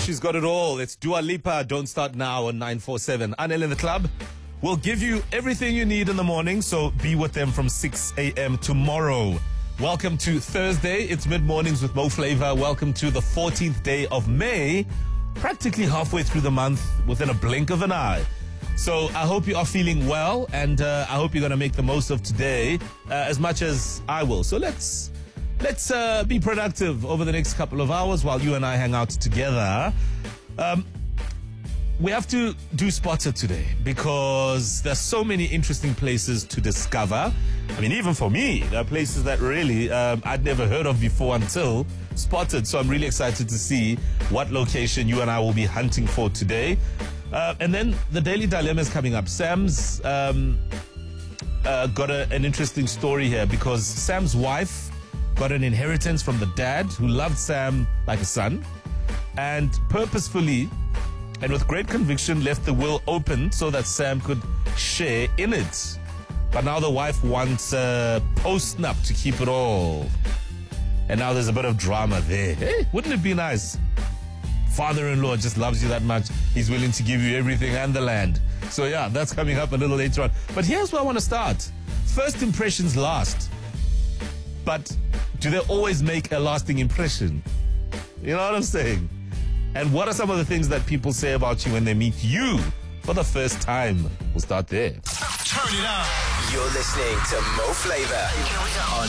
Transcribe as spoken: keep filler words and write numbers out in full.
she's got it all. It's Dua Lipa, Don't Start Now on nine four seven. Anel in the club will give you everything you need in the morning, so be with them from six a.m. tomorrow. Welcome to Thursday. It's mid-mornings with Mo Flavor. Welcome to the fourteenth day of May, practically halfway through the month within a blink of an eye. So I hope you are feeling well, and uh, I hope you're going to make the most of today uh, as much as I will. So let's let's uh, be productive over the next couple of hours while you and I hang out together. Um, we have to do Spotted today because there's so many interesting places to discover. I mean, even for me, there are places that really um, I'd never heard of before until Spotted. So I'm really excited to see what location you and I will be hunting for today. Uh, and then the Daily Dilemma is coming up. Sam's um, uh, got a, an interesting story here because Sam's wife got an inheritance from the dad who loved Sam like a son and purposefully and with great conviction left the will open so that Sam could share in it. But now the wife wants uh, post-nup to keep it all. And now there's a bit of drama there. Hey, wouldn't it be nice? Father-in-law just loves you that much. He's willing to give you everything and the land. So yeah, that's coming up a little later on. But here's where I want to start. First impressions last. But do they always make a lasting impression? You know what I'm saying? And what are some of the things that people say about you when they meet you for the first time? We'll start there. Turn it up. You're listening to Mo Flavor on